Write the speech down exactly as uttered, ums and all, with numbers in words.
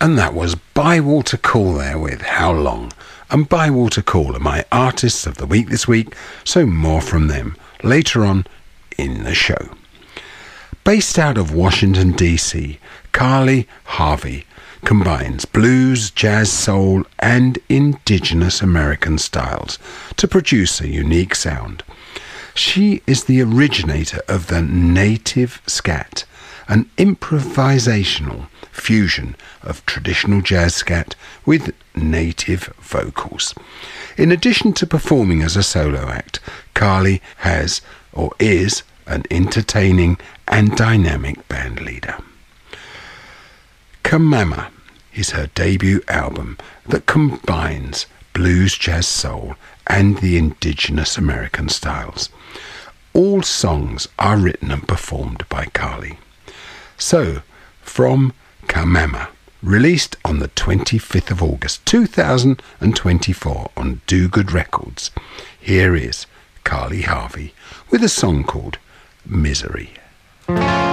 And that was Bywater Call there with How Long. And Bywater Call are my artists of the week this week, so more from them later on in the show. Based out of Washington, D C, Carly Harvey combines blues, jazz, soul and indigenous American styles to produce a unique sound. She is the originator of the native scat, an improvisational fusion of traditional jazz scat with native vocals. In addition to performing as a solo act, Carly has or is an entertaining and dynamic band leader. Kamama is her debut album that combines blues, jazz, soul and the indigenous American styles. All songs are written and performed by Carly. So, from Kamama, released on the twenty-fifth of August two thousand twenty-four on Do Good Records, here is Carly Harvey with a song called Misery.